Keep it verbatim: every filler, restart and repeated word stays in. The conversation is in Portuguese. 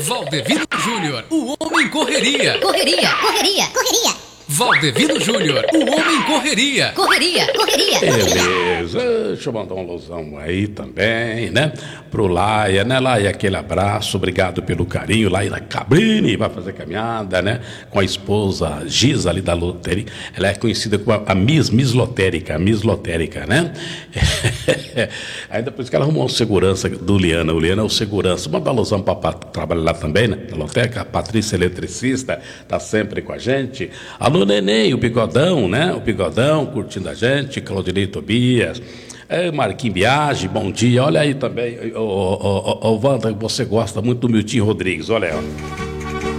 Valdevino Júnior, o homem correria. Correria, correria, correria. Valdevino Júnior, o homem correria. Correria, correria. Beleza, deixa eu mandar um alusão aí também, né? Pro Laia, né, Laia? Aquele abraço, obrigado pelo carinho. Laia da Cabrini vai fazer caminhada, né? Com a esposa Giza ali da loteria. Ela é conhecida como a Miss, Miss Lotérica, a Miss Lotérica, né? Ainda por isso que ela arrumou um segurança do Liana. O Liana é o segurança. Manda alusão para trabalhar lá também, né? Na lotérica, a Patrícia Eletricista, tá sempre com a gente. Alô, Neném, o Bigodão, né? O Bigodão curtindo a gente, Claudinei Tobias, é, Marquinhos Biagi, bom dia. Olha aí também, ô, ô, ô, ô, Wanda, você gosta muito do Milton Rodrigues, olha aí.